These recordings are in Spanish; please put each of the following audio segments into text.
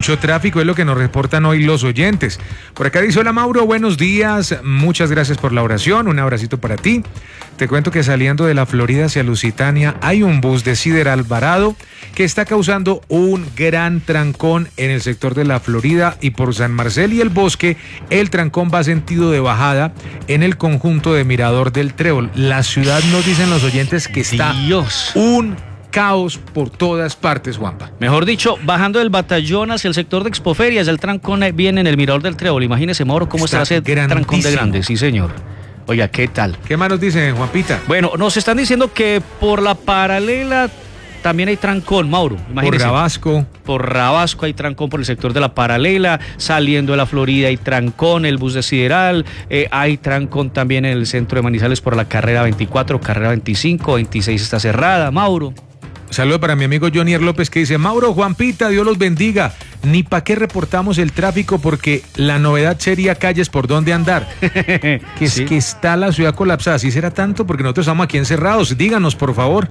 Mucho tráfico es lo que nos reportan hoy los oyentes. Por acá dice: hola Mauro, buenos días, muchas gracias por la oración, un abracito para ti. Te cuento que saliendo de la Florida hacia Lusitania hay un bus de Sideral varado que está causando un gran trancón en el sector de la Florida, y por San Marcel y el Bosque el trancón va sentido de bajada en el conjunto de Mirador del Trébol. La ciudad, nos dicen los oyentes, que está un caos por todas partes, Juanpa. Mejor dicho, bajando del Batallón hacia el sector de Expoferias, el trancón viene en el Mirador del Trébol. Imagínese, Mauro, cómo está ese trancón de grande. Sí, señor. Oiga, ¿qué tal? ¿Qué más nos dicen, Juanpita? Bueno, nos están diciendo que por la Paralela también hay trancón, Mauro. Imagínese. Por Rabasco hay trancón por el sector de la Paralela, saliendo de la Florida hay trancón, el bus de Sideral, hay trancón también en el centro de Manizales por la carrera 24, carrera 25, 26 está cerrada, Mauro. Saludo para mi amigo Jonier López, que dice: Mauro, Juanpita, Dios los bendiga. Ni para qué reportamos el tráfico, porque la novedad sería calles por donde andar. Sí. Que está la ciudad colapsada. ¿Sí será tanto? Porque nosotros estamos aquí encerrados. Díganos, por favor.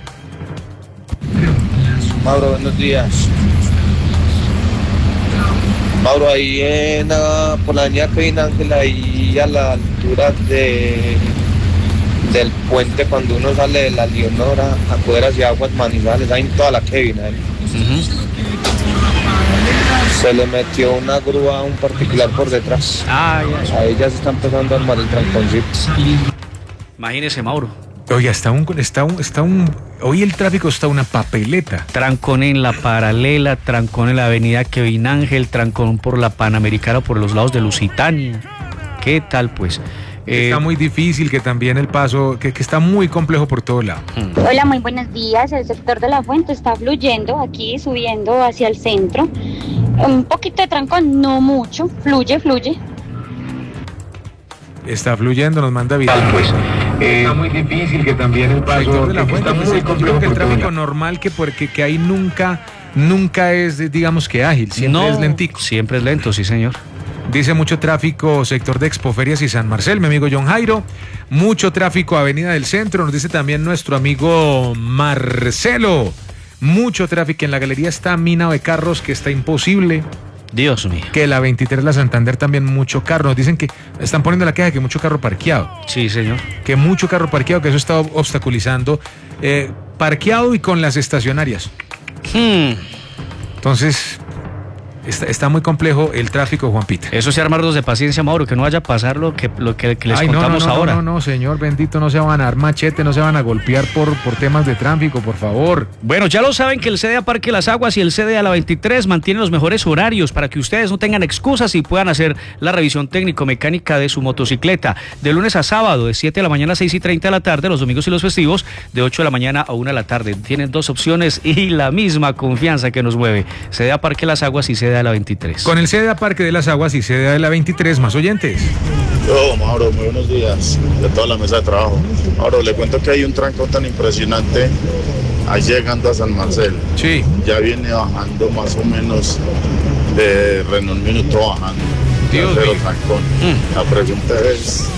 Mauro, buenos días. Mauro, ahí por la avenida Kevin Ángel, ahí a la altura del puente, cuando uno sale de la Leonora a poder hacia Aguas Manizales, ahí en toda la Kevin, se le metió una grúa a un particular por detrás. Ahí ya se está empezando a armar el tranconcito. Imagínese, Mauro. Oye, hoy el tráfico está una papeleta. Trancón en la Paralela, trancón en la avenida Kevin Ángel, trancón por la Panamericana, por los lados de Lusitania. ¿Qué tal, pues? Está muy difícil, que también el paso, que está muy complejo por todo lado. Hola, muy buenos días. El sector de La Fuente está fluyendo, aquí subiendo hacia el centro. Un poquito de trancón, no mucho, fluye. Está fluyendo, nos manda video. Pues, está muy difícil, que también el paso de La Fuente está muy complejo, que el tráfico normal, que ahí nunca es, digamos, que ágil, siempre es lentico. Siempre es lento, sí, señor. Dice: mucho tráfico sector de Expoferias y San Marcel, mi amigo John Jairo. Mucho tráfico avenida del Centro, nos dice también nuestro amigo Marcelo. Mucho tráfico en la galería está Mina de Carros, que está imposible. Dios mío. Que la 23 la Santander también mucho carro. Nos dicen que están poniendo la queja de que mucho carro parqueado. Sí, señor. Que mucho carro parqueado, que eso está obstaculizando parqueado y con las estacionarias. Entonces está muy complejo el tráfico, Juanpita. Eso sí, armarnos de paciencia, Mauro, que no vaya a pasar lo que les contamos ahora. No, señor bendito, no se van a dar machete, no se van a golpear por temas de tráfico, por favor. Bueno, ya lo saben que el CDA Parque Las Aguas y el CDA La 23 mantienen los mejores horarios para que ustedes no tengan excusas y puedan hacer la revisión técnico-mecánica de su motocicleta. De lunes a sábado, de 7 de la mañana a 6:30 de la tarde, los domingos y los festivos, de 8 de la mañana a 1 de la tarde. Tienen dos opciones y la misma confianza que nos mueve. CDA Parque Las Aguas y CDA de la 23. Con el CDA Parque de las Aguas y CDA de la 23, más oyentes. Mauro, muy buenos días de toda la mesa de trabajo. Mauro, le cuento que hay un trancón tan impresionante ahí llegando a San Marcel. Sí. Ya viene bajando más o menos de un minuto bajando. Dios mío. Trancón. La pregunta es: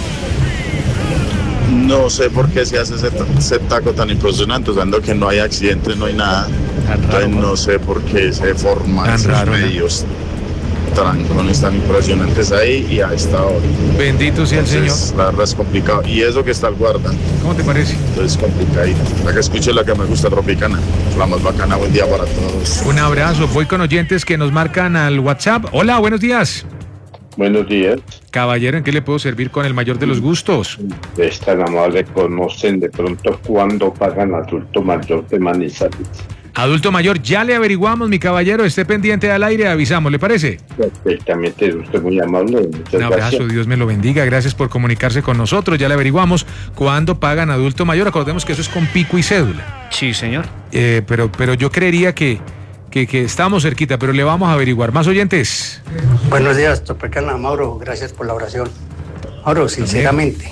no sé por qué se hace ese taco tan impresionante, usando que no hay accidentes, no hay nada. Entonces, no sé por qué se forman esos medios trancones tan impresionantes ahí y a esta hora. Bendito sea el Señor. La verdad es complicado. Y eso que está el guarda. ¿Cómo te parece? Entonces es complicadito. La que escuche la que me gusta, Tropicana. La más bacana. Buen día para todos. Un abrazo. Voy con oyentes que nos marcan al WhatsApp. Hola, buenos días. Buenos días. Caballero, ¿en qué le puedo servir con el mayor de los gustos? Es tan amable, conocen de pronto cuándo pagan adulto mayor de Manizales. Adulto mayor, ya le averiguamos, mi caballero, esté pendiente al aire, avisamos, ¿le parece? Perfectamente, usted muy amable. Un abrazo, gracias. Dios me lo bendiga, gracias por comunicarse con nosotros, ya le averiguamos cuándo pagan adulto mayor, acordemos que eso es con pico y cédula. Sí, señor. Pero yo creería que estamos cerquita, pero le vamos a averiguar. Más oyentes. Buenos días, Tropicana. Mauro, gracias por la oración. Mauro, sinceramente,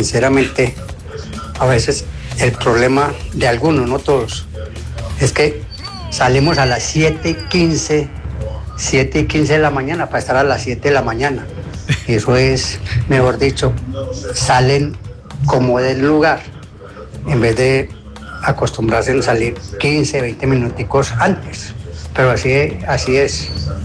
a veces el problema de algunos, no todos, es que salimos a las 7:15 de la mañana para estar a las 7 de la mañana. Eso es, mejor dicho, salen como del lugar, en vez de acostumbrarse a salir 15, 20 minuticos antes. Pero así es.